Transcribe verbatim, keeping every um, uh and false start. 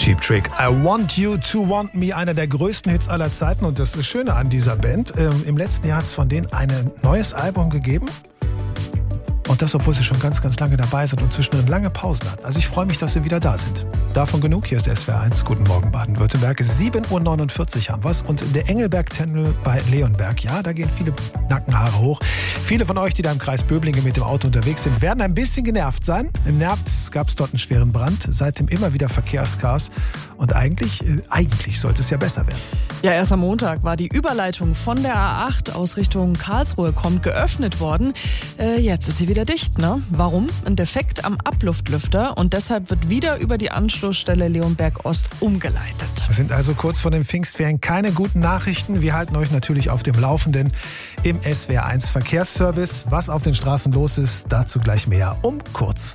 Cheap Trick. I Want You to Want Me, einer der größten Hits aller Zeiten. Und das ist das Schöne an dieser Band. Ähm, Im letzten Jahr hat es von denen ein neues Album gegeben. Und das, obwohl sie schon ganz, ganz lange dabei sind und zwischendrin lange Pausen hatten. Also ich freue mich, dass sie wieder da sind. Davon genug. Hier ist S W R eins. Guten Morgen, Baden-Württemberg. sieben Uhr neunundvierzig haben wir's. Und der Engelberg-Tunnel bei Leonberg. Ja, da gehen viele Nackenhaare hoch. Viele von euch, die da im Kreis Böblingen mit dem Auto unterwegs sind, werden ein bisschen genervt sein. Im März gab es dort einen schweren Brand. Seitdem immer wieder Verkehrschaos. Und eigentlich, äh, eigentlich sollte es ja besser werden. Ja, erst am Montag war die Überleitung von der A acht aus Richtung Karlsruhe kommt geöffnet worden. Äh, jetzt ist sie wieder dicht, ne? Warum? Ein Defekt am Abluftlüfter und deshalb wird wieder über die Anschlussstelle Leonberg Ost umgeleitet. Wir sind also kurz vor den Pfingstferien. Keine guten Nachrichten. Wir halten euch natürlich auf dem Laufenden im S W R eins Verkehrsservice. Was auf den Straßen los ist, dazu gleich mehr um kurz